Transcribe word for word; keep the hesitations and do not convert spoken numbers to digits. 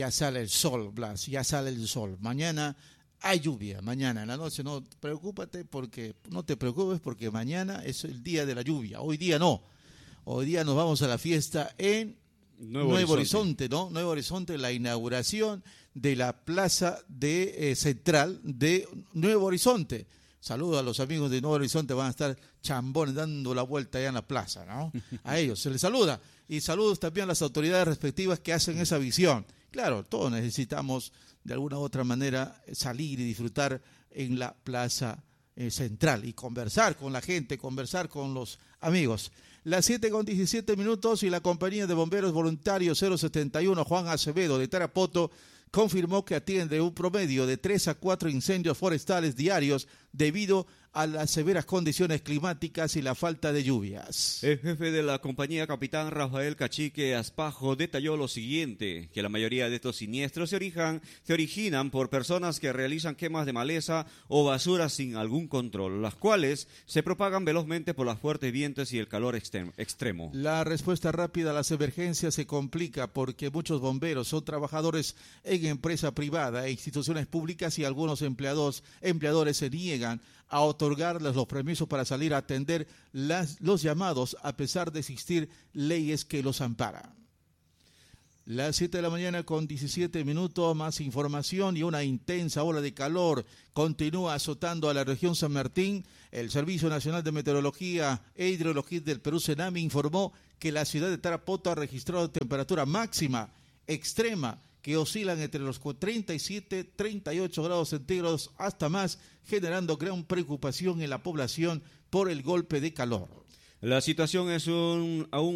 ya sale el sol, Blas, ya sale el sol. Mañana hay lluvia, mañana en la noche. No preocúpate porque, no te preocupes porque mañana es el día de la lluvia. Hoy día no. Hoy día nos vamos a la fiesta en Nuevo, Nuevo Horizonte. Horizonte, ¿no? Nuevo Horizonte, la inauguración de la plaza de eh, central de Nuevo Horizonte. Saludos a los amigos de Nuevo Horizonte, van a estar chambones dando la vuelta allá en la plaza, ¿no? A ellos se les saluda. Y saludos también a las autoridades respectivas que hacen esa visión. Claro, todos necesitamos de alguna u otra manera salir y disfrutar en la plaza eh, central y conversar con la gente, conversar con los amigos. Las siete con diecisiete minutos y la compañía de bomberos voluntarios cero setenta y uno Juan Acevedo de Tarapoto confirmó que atiende un promedio de tres a cuatro incendios forestales diarios debido a las severas condiciones climáticas y la falta de lluvias. El jefe de la compañía, capitán Rafael Cachique Aspajo, detalló lo siguiente, que la mayoría de estos siniestros se, orijan, se originan por personas que realizan quemas de maleza o basura sin algún control, las cuales se propagan velozmente por los fuertes vientos y el calor extremo. La respuesta rápida a las emergencias se complica porque muchos bomberos son trabajadores en empresa privada e instituciones públicas y algunos empleados, empleadores se niegan a otorgarles los permisos para salir a atender las, los llamados a pesar de existir leyes que los amparan. Las siete de la mañana con diecisiete minutos, más información y una intensa ola de calor continúa azotando a la región San Martín. El Servicio Nacional de Meteorología e Hidrología del Perú, CENAMI, informó que la ciudad de Tarapoto ha registrado temperatura máxima extrema que oscilan entre los treinta y siete, treinta y ocho grados centígrados hasta más, generando gran preocupación en la población por el golpe de calor. La situación es un, aún